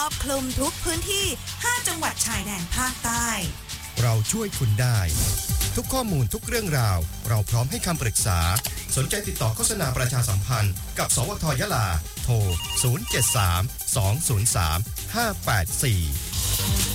อบคลุมทุกพื้นที่5จังหวัดชายแดนภาคใต้เราช่วยคุณได้ทุกข้อมูลทุกเรื่องราวเราพร้อมให้คำปรึกษาสนใจติดต่อโฆษณาประชาสัมพันธ์กับสวท.ยะลาโทร 073 203 584